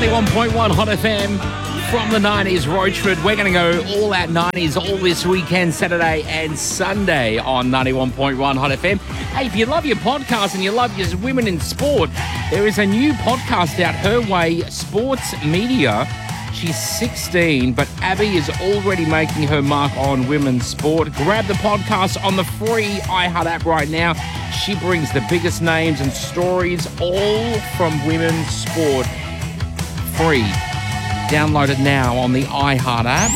91.1 Hot FM from the 90s, Roachford. We're going to go all out 90s all this weekend, Saturday and Sunday on 91.1 Hot FM. Hey, if you love your podcast and you love your women in sport, there is a new podcast out, Her Way Sports Media. She's 16, but Abby is already making her mark on women's sport. Grab the podcast on the free iHeart app right now. She brings the biggest names and stories, all from women's sport. Free. Download it now on the iHeart app.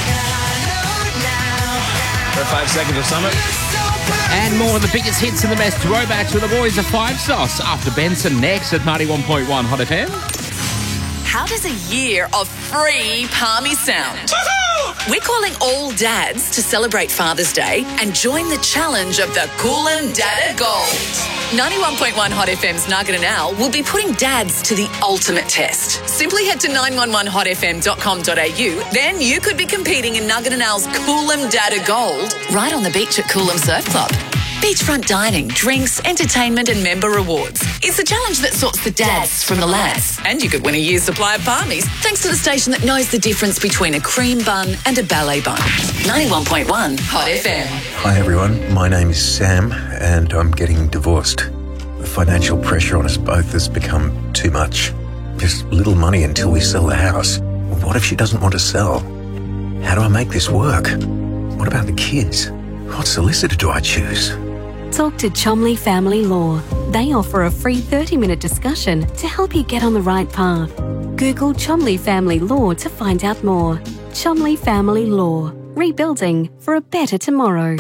For 5 seconds of summer. And more of the biggest hits and the best throwbacks with the boys of Five Sauce after Benson next at 91.1 Hot FM. How does a year of free Palmy sound? We're calling all dads to celebrate Father's Day and join the challenge of the Coolum Dada Gold. 91.1 Hot FM's Nugget and Al will be putting dads to the ultimate test. Simply head to 911hotfm.com.au. Then you could be competing in Nugget and Al's Coolum Dada Gold right on the beach at Coolum Surf Club. Beachfront dining, drinks, entertainment and member rewards. It's the challenge that sorts the dads from the lads. And you could win a year's supply of palmies thanks to the station that knows the difference between a cream bun and a ballet bun. 91.1 Hot FM. Hi everyone, my name is Sam and I'm getting divorced. The financial pressure on us both has become too much. There's little money until we sell the house. What if she doesn't want to sell? How do I make this work? What about the kids? What solicitor do I choose? Talk to Chomley Family Law. They offer a free 30-minute discussion to help you get on the right path. Google Chomley Family Law to find out more. Chomley Family Law. Rebuilding for a better tomorrow.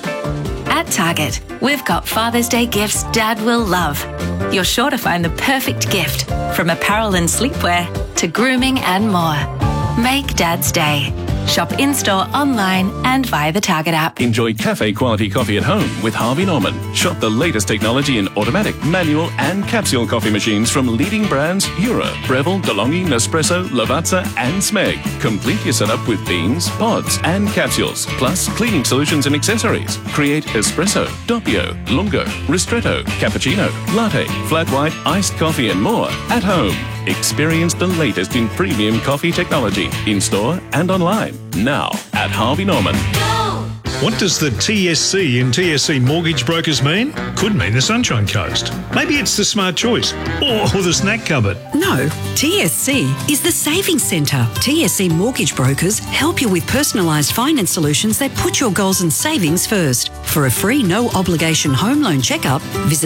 At Target, we've got Father's Day gifts Dad will love. You're sure to find the perfect gift, from apparel and sleepwear to grooming and more. Make Dad's day. Shop in-store, online and via the Target app. Enjoy cafe-quality coffee at home with Harvey Norman. Shop the latest technology in automatic, manual and capsule coffee machines from leading brands Jura, Breville, DeLonghi, Nespresso, Lavazza and Smeg. Complete your setup with beans, pods and capsules, plus cleaning solutions and accessories. Create espresso, doppio, lungo, ristretto, cappuccino, latte, flat white, iced coffee and more at home. Experience the latest in premium coffee technology in-store and online. Now at Harvey Norman. What does the TSC in TSC Mortgage Brokers mean? Could mean the Sunshine Coast. Maybe it's the Smart Choice or the Snack Cupboard. No, TSC is the Savings Centre. TSC Mortgage Brokers help you with personalised finance solutions that put your goals and savings first. For a free no-obligation home loan checkup, visit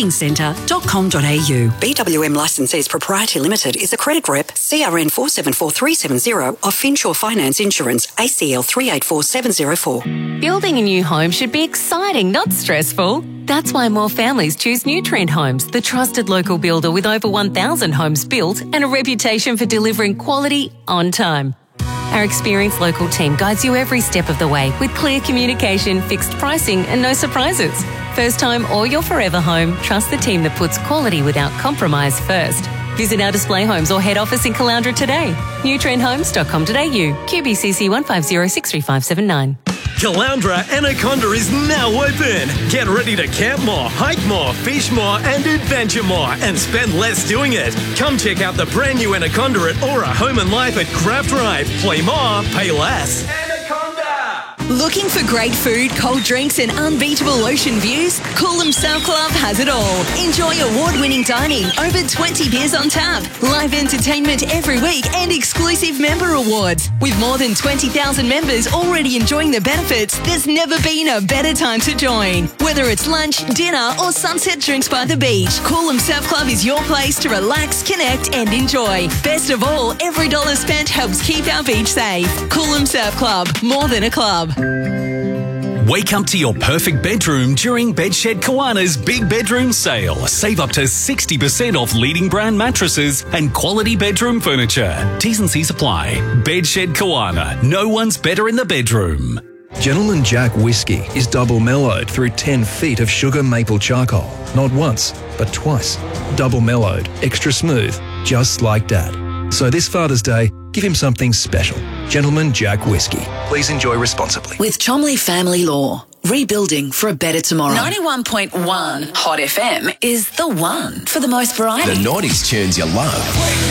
thesavingcentre.com.au. BWM Licensees Proprietary Limited is a credit rep, CRN 474370 of Finsure Finance Insurance, ACL 384704. Building a new home should be exciting, not stressful. That's why more families choose New Trend Homes, the trusted local builder with over 1,000 homes built and a reputation for delivering quality on time. Our experienced local team guides you every step of the way with clear communication, fixed pricing and no surprises. First time or your forever home, trust the team that puts quality without compromise first. Visit our display homes or head office in Caloundra today. newtrendhomes.com.au, QBCC 150635979. Caloundra Anaconda is now open. Get ready to camp more, hike more, fish more and adventure more and spend less doing it. Come check out the brand new Anaconda at Aura Home and Life at Craft Drive. Play more, pay less. Looking for great food, cold drinks and unbeatable ocean views? Coolum Surf Club has it all. Enjoy award-winning dining, over 20 beers on tap, live entertainment every week and exclusive member awards. With more than 20,000 members already enjoying the benefits, there's never been a better time to join. Whether it's lunch, dinner or sunset drinks by the beach, Coolum Surf Club is your place to relax, connect and enjoy. Best of all, every dollar spent helps keep our beach safe. Coolum Surf Club, more than a club. Wake up to your perfect bedroom during Bedshed Kiwana's Big Bedroom Sale. Save up to 60% off leading brand mattresses and quality bedroom furniture. T's and C's apply. Bedshed Kiwana. No one's better in the bedroom. Gentleman Jack Whiskey is double mellowed through 10 feet of sugar maple charcoal. Not once, but twice. Double mellowed, extra smooth, just like Dad. So this Father's Day, give him something special. Gentleman Jack Whiskey. Please enjoy responsibly. With Chomley Family Law, rebuilding for a better tomorrow. 91.1 Hot FM is the one for the most variety. The 90s tunes you love.